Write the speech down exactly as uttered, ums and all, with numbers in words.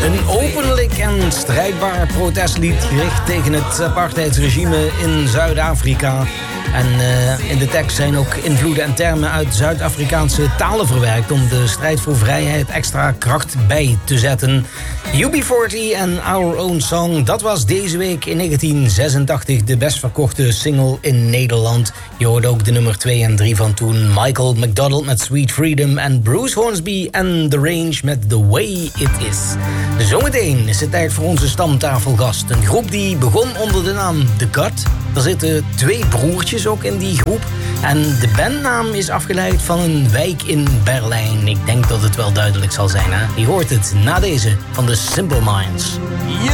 Een openlijk en strijdbaar protestlied gericht tegen het apartheidsregime in Zuid-Afrika. En uh, in de tekst zijn ook invloeden en termen uit Zuid-Afrikaanse talen verwerkt om de strijd voor vrijheid extra kracht bij te zetten. U B veertig en Our Own Song, dat was deze week in negentien zesentachtig de best verkochte single in Nederland. Je hoorde ook de nummer twee en drie van toen. Michael McDonald met Sweet Freedom en Bruce Hornsby en The Range met The Way It Is. Zometeen is het tijd voor onze stamtafelgast. Een groep die begon onder de naam The Cut. Er zitten twee broertjes ook in die groep. En de bandnaam is afgeleid van een wijk in Berlijn. Ik denk dat het wel duidelijk zal zijn, hè? Je hoort het na deze van de Simple Minds. You